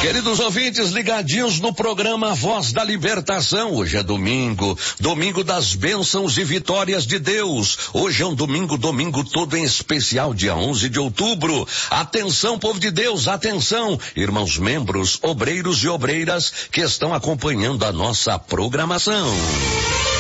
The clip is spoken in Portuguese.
Queridos ouvintes, ligadinhos no programa Voz da Libertação. Hoje é domingo das bênçãos e vitórias de Deus. Hoje é um domingo todo em especial, dia 11 de outubro. Atenção, povo de Deus, atenção, irmãos membros, obreiros e obreiras que estão acompanhando a nossa programação.